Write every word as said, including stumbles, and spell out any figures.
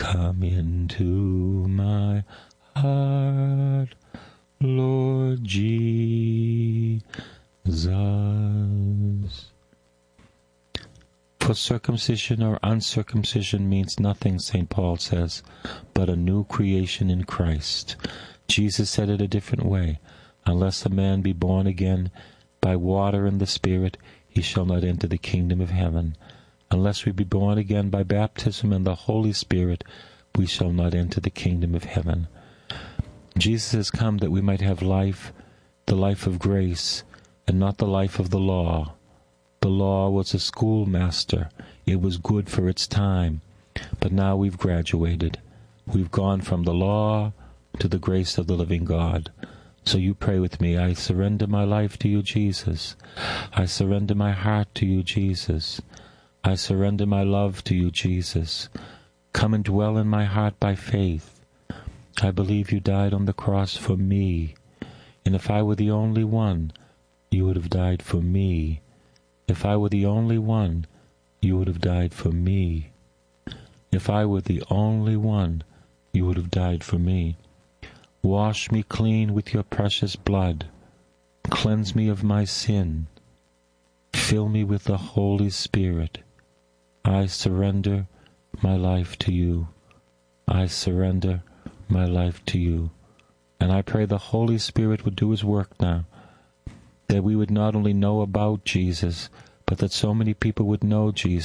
Come into my heart, Lord Jesus. For circumcision or uncircumcision means nothing, Saint Paul says, but a new creation in Christ. Jesus said it a different way. Unless a man be born again by water and the Spirit, he shall not enter the kingdom of heaven. Unless we be born again by baptism and the Holy Spirit, we shall not enter the kingdom of heaven. Jesus has come that we might have life, the life of grace, and not the life of the law. The law was a schoolmaster. It was good for its time. But now we've graduated. We've gone from the law to the grace of the living God. So you pray with me. I surrender my life to you, Jesus. I surrender my heart to you, Jesus. I surrender my love to you, Jesus. Come and dwell in my heart by faith. I believe you died on the cross for me. And if I were the only one, you would have died for me. If I were the only one, you would have died for me. If I were the only one, you would have died for me. Wash me clean with your precious blood. Cleanse me of my sin. Fill me with the Holy Spirit. I surrender my life to you. I surrender my life to you. And I pray the Holy Spirit would do his work now, that we would not only know about Jesus, but that so many people would know Jesus.